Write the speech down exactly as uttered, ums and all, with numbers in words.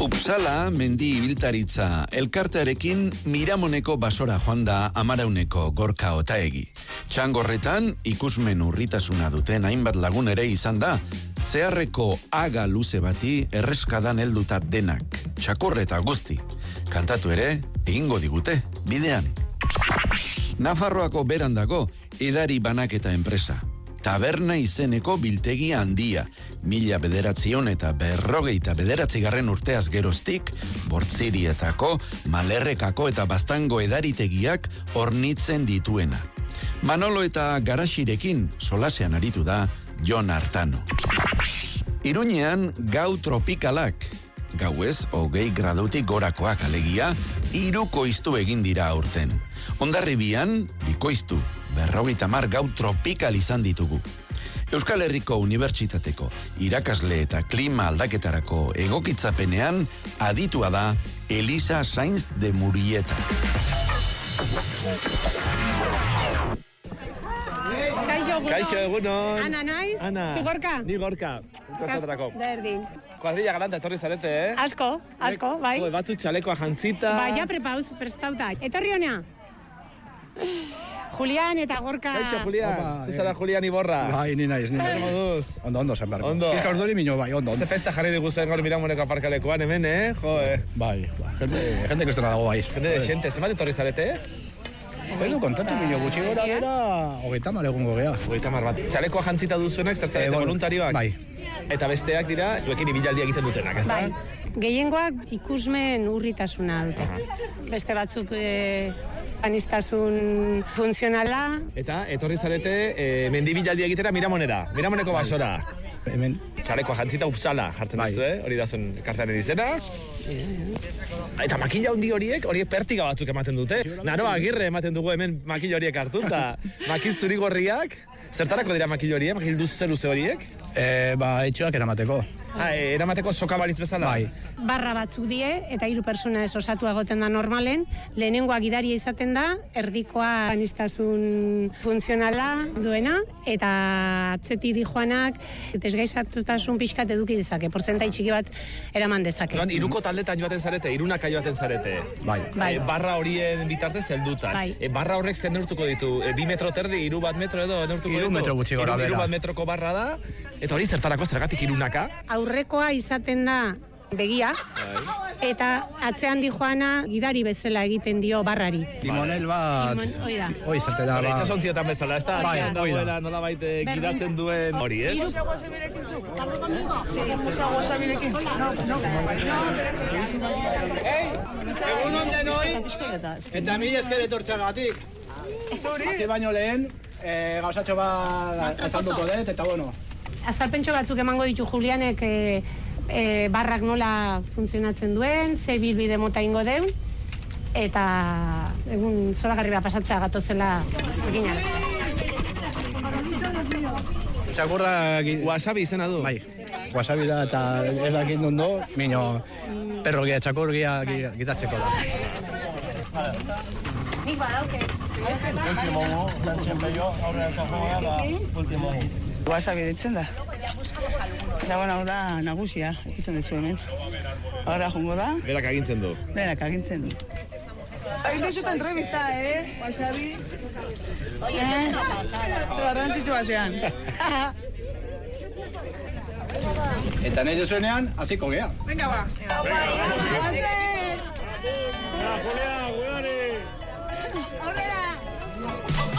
Upsala mendi ibiltaritza elkartearekin Miramoneko basora joan da Amarauneko Gorka Otaegi. Txangorretan ikusmen urritasuna duten hainbat lagun ere izan da, zeharreko aga luze bati erreskadan helduta denak, txakurreta guzti. Kantatu ere, egingo digute, bidean. Nafarroako beran dago, edari banaketa enpresa. Taberna izeneko biltegi handia, mila bederatzion eta berrogeita bederatzigarren urteaz geroztik, bortzirietako, malerrekako eta baztango edaritegiak hornitzen dituena. Manolo eta Garaxirekin solasean aritu da Jon Artano. Iruñean gau tropikalak, gauez hogei gradutik gorakoak alegia, hirukoiztu egin dira aurten. Hondarribian, bikoiztu, berrogeita mar gau tropikal izan ditugu. Euskal Herriko Unibertsitateko irakasle eta klima aldaketarako egokitzapenean aditua da Elisa Sainz de Murieta. Kaixo, egunon. Ana naiz? Ana. Zu Gorka? Ni Gorka. Kaskotrako. Berdin. Kuadrilla galanta etorri zarete, eh? Asko, asko, bai. Jo, batzu txalekoa jantzita. Bai, ja prepauz, prestauta. Etorri honea? Julian eta Gorka. Kaixo, Julian. Zuzara Julian Iborra. Bai, ni naiz, ni Zer naiz. moduz? Ondo, ondo, zen berko. Ondo. Bizka urduri minio, bai, ondo, Ze ondo. festa jarri diguzuen gaur Miramoneko aparkalekoan hemen, eh? Jo, eh. Bai, bai, jende, jende kristona dago, bai. Jende de xente, zenbat etorri zarete, eh? Edu, kontatu minio gutxi gora bera, hogeita mar egungo gea. Hogeita mar bat. Txalekoa jantzita duzuenak, zertzarete Eh, bueno, voluntarioak? bai. Eta besteak dira, zuekin ibilaldia egiten dutenak, ez da? Bai. Gehiengoak ikusmen urritasuna dute. Beste batzuk e, aniztasun funtzionala. Eta etorri zarete e, mendibilaldia egitera Miramonera, Miramoneko basora. Hemen. Txalekoa jantzita Upsala jartzen Bai. duzu, eh? Hori da zuen kartaren izena. Eta makila handi horiek, horiek pertiga batzuk ematen dute. Naroa Agirre ematen dugu hemen makil horiek hartuta. Makil zuri gorriak. Zertarako dira makil horiek, makil luze-luze horiek? E, ba, etxoak eramateko. Ah, e, eramateko soka baritz bezala? Bai. Barra batzuk die, eta hiru persona ez osatu egoten da normalen. Lehenengoa gidaria izaten da, erdikoa aniztasun funtzionala duena, eta atzeti dijoanak, desgaizatutasun pixkat eduki dezake, porzentai txiki bat eraman dezake. Joan, iruko taldetan joaten zarete, irunaka joaten zarete. Bai. Bai. E, barra horien bitartez heldutan. Bai. E, barra horrek zer neurtuko ditu? E, bi metro terdi, iru bat metro edo neurtuko Hiru ditu? metro gutxi gora Hiru- behera. Hiru bat metroko barra da, eta hori zertarako zergatik irunaka? Aurrekoa izaten da begia, eta atzean dijoana gidari bezala egiten dio barrari. Timonel bat, Timon- hoi da. hoi zate da, Hori, ba. itsasontzietan bezala, ez da? Bai, Atzean hoi da. dagoela nolabait eh, Berdin. gidatzen duen hori, ez? Egun denoi, eta mila esker etortzeagatik. Hasi baino lehen, eh, gauzatxo bat esan duko dut, eta bueno. Azalpentxo batzuk emango ditu Julianek e, e, barrak nola funtzionatzen duen, ze bilbide mota ingo deun, eta egun zoragarri bat pasatzea gatozela eginaz. Txakurra, Wasabi izena du. bai, wasabi da eta ez dakit nundo, minio, perrogia, txakurgia gitatzeko da. Nik badauke. Wasabi ditzen da. Eta bueno, hau da nagusia, ikusten duzu hemen. Ahora jungo da, Berak agintzen du. denak agintzen du. Egin duzut entrevista, eh? Wasabi. Eh? Garrantzitsu bazean. Eta nahi duzuenean, hasiko gea. Venga, ba. Julia,